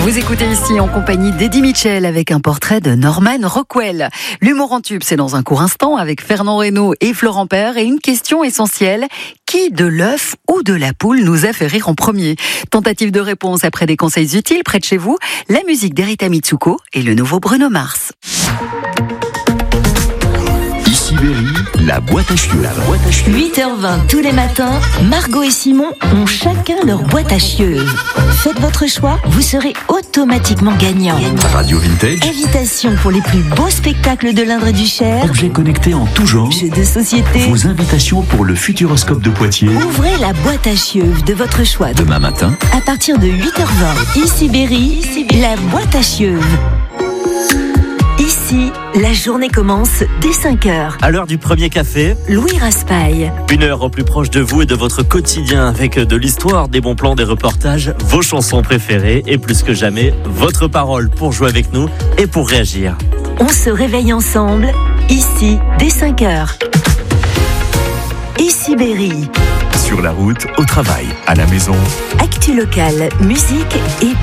Vous écoutez ici en compagnie d'Eddie Mitchell avec un portrait de Norman Rockwell. L'humour en tube, c'est dans un court instant avec Fernand Reynaud et Florent Père. Et une question essentielle, qui de l'œuf ou de la poule nous a fait rire en premier? Tentative de réponse après des conseils utiles près de chez vous, la musique d'Erita Mitsuko et le nouveau Bruno Mars. Berry, la boîte à chiots. 8h20 tous les matins, Margot et Simon ont chacun leur boîte à chiots. Faites votre choix, vous serez automatiquement gagnant. Radio Vintage, Invitation pour les plus beaux spectacles de l'Indre et du Cher. objets connectés en tout genre, Jeux de société. vos invitations pour le Futuroscope de Poitiers. Ouvrez la boîte à chiots de votre choix. Demain matin, À partir de 8h20, ici Berry, la boîte à chiots. Ici, la journée commence dès 5h. À l'heure du premier café, Louis Raspail. 1 heure au plus proche de vous et de votre quotidien avec de l'histoire, des bons plans, des reportages, vos chansons préférées et plus que jamais, votre parole pour jouer avec nous et pour réagir. On se réveille ensemble, ici, dès 5h. Ici Berry. sur la route, au travail, à la maison. Actu locale, musique et